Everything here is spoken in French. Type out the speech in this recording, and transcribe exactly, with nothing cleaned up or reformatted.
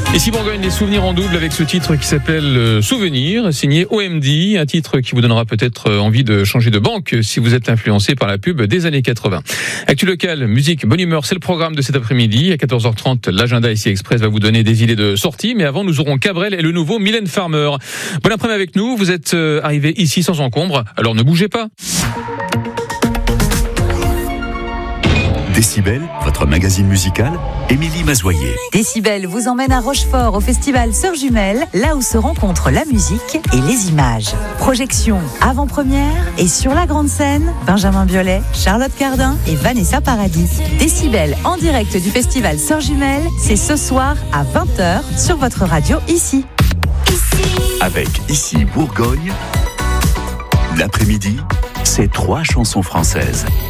Et si Bourgogne, des souvenirs en double avec ce titre qui s'appelle Souvenir, signé O M D, un titre qui vous donnera peut-être envie de changer de banque si vous êtes influencé par la pub des années quatre-vingts. Actu local, musique, bonne humeur, c'est le programme de cet après-midi. À quatorze heures trente, l'agenda ici Express va vous donner des idées de sortie, mais avant, nous aurons Cabrel et le nouveau Mylène Farmer. Bon après-midi avec nous, vous êtes arrivés ici sans encombre, alors ne bougez pas. Décibel, votre magazine musical, Émilie Mazoyer. Décibel vous emmène à Rochefort au festival Sœurs Jumelles, là où se rencontrent la musique et les images. Projection, avant-première et sur la grande scène, Benjamin Biolay, Charlotte Cardin et Vanessa Paradis. Décibel en direct du festival Sœurs Jumelles, c'est ce soir à vingt heures sur votre radio ici. Avec Ici Bourgogne, l'après-midi, c'est trois chansons françaises.